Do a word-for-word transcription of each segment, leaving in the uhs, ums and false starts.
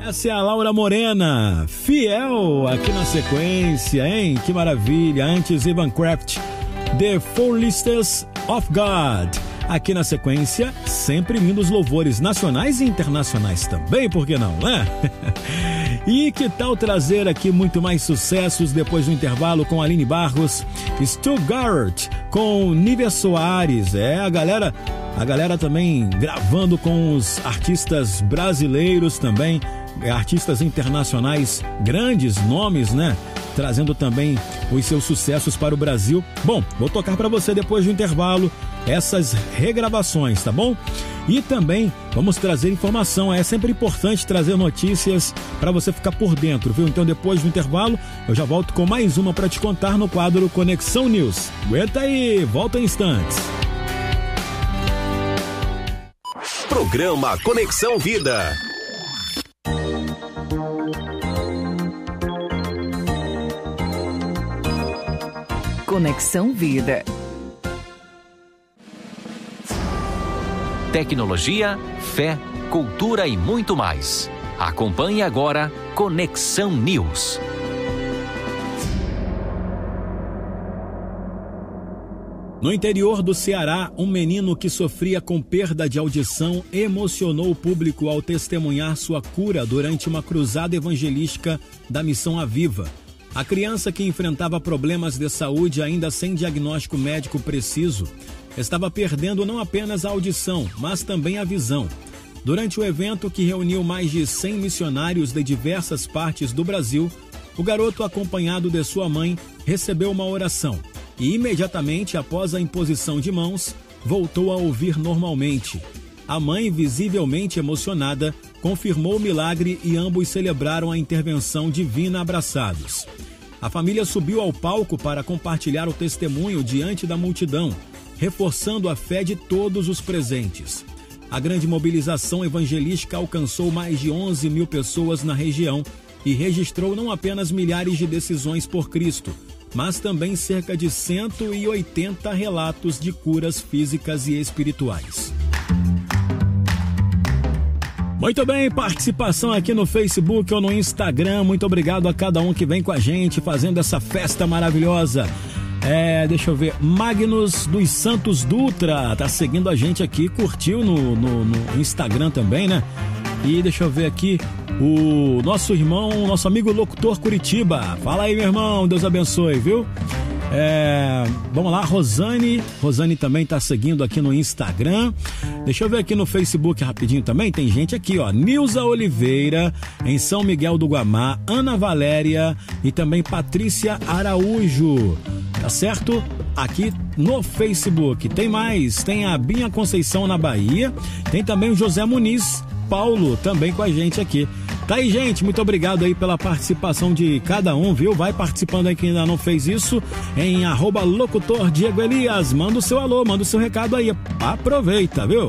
Essa é a Laura Morena, Fiel, aqui na sequência, hein? Que maravilha. Antes, Ivan Kraft, The Four Listas of God. Aqui na sequência, sempre lindos louvores nacionais e internacionais também, por que não, né? E que tal trazer aqui muito mais sucessos depois do intervalo com Aline Barros, Stuttgart, com Nívia Soares. É, a galera, a galera também gravando com os artistas brasileiros também, artistas internacionais, grandes nomes, né? Trazendo também os seus sucessos para o Brasil. Bom, vou tocar para você depois do intervalo essas regravações, tá bom? E também vamos trazer informação, é sempre importante trazer notícias para você ficar por dentro, viu? Então depois do intervalo eu já volto com mais uma para te contar no quadro Conexão News. Aguenta aí, volta em instantes. Programa Conexão Vida. Conexão Vida. Tecnologia, fé, cultura e muito mais. Acompanhe agora Conexão News. No interior do Ceará, um menino que sofria com perda de audição emocionou o público ao testemunhar sua cura durante uma cruzada evangelística da Missão Aviva. A criança, que enfrentava problemas de saúde ainda sem diagnóstico médico preciso, estava perdendo não apenas a audição, mas também a visão. Durante o evento, que reuniu mais de cem missionários de diversas partes do Brasil, o garoto, acompanhado de sua mãe, recebeu uma oração e, imediatamente após a imposição de mãos, voltou a ouvir normalmente. A mãe, visivelmente emocionada, confirmou o milagre e ambos celebraram a intervenção divina abraçados. A família subiu ao palco para compartilhar o testemunho diante da multidão, reforçando a fé de todos os presentes. A grande mobilização evangelística alcançou mais de onze mil pessoas na região e registrou não apenas milhares de decisões por Cristo, mas também cerca de cento e oitenta relatos de curas físicas e espirituais. Muito bem, participação aqui no Facebook ou no Instagram. Muito obrigado a cada um que vem com a gente fazendo essa festa maravilhosa. É, deixa eu ver, Magnus dos Santos Dutra tá seguindo a gente aqui, curtiu no, no, no Instagram também, né? E deixa eu ver aqui, o nosso irmão, nosso amigo locutor Curitiba. Fala aí, meu irmão, Deus abençoe, viu? É, vamos lá, Rosane, Rosane também tá seguindo aqui no Instagram. Deixa eu ver aqui no Facebook rapidinho também, tem gente aqui, ó, Nilza Oliveira, em São Miguel do Guamá, Ana Valéria e também Patrícia Araújo, tá certo? Aqui no Facebook. Tem mais, tem a Binha Conceição na Bahia, tem também o José Muniz, Paulo também com a gente aqui. Tá aí, gente, muito obrigado aí pela participação de cada um, viu? Vai participando aí quem ainda não fez isso, em arroba locutor Diego Elias. Manda o seu alô, manda o seu recado aí. Aproveita, viu?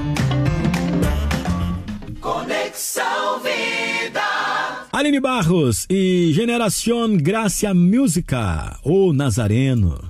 Conexão Vida. Aline Barros e Generación Gracia Música, o Nazareno.